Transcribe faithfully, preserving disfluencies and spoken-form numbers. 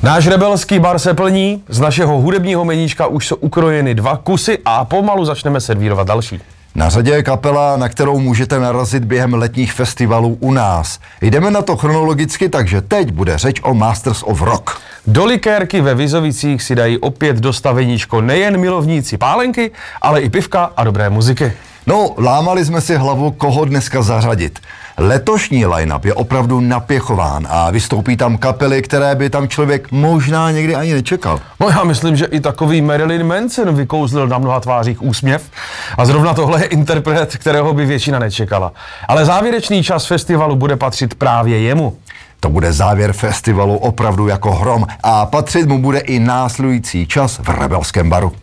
Náš rebelský bar se plní, z našeho hudebního meníčka už jsou ukrojeny dva kusy a pomalu začneme servírovat další. Na řadě je kapela, na kterou můžete narazit během letních festivalů u nás. Jdeme na to chronologicky, takže teď bude řeč o Masters of Rock. Do likérky ve Vizovicích si dají opět dostaveníčko nejen milovníci pálenky, ale i pivka a dobré muziky. No, lámali jsme si hlavu, koho dneska zařadit. Letošní line-up je opravdu napěchován a vystoupí tam kapely, které by tam člověk možná někdy ani nečekal. No já myslím, že i takový Marilyn Manson vykouzlil na mnoha tvářích úsměv a zrovna tohle je interpret, kterého by většina nečekala. Ale závěrečný čas festivalu bude patřit právě jemu. To bude závěr festivalu opravdu jako hrom a patřit mu bude i následující čas v Rebelském baru.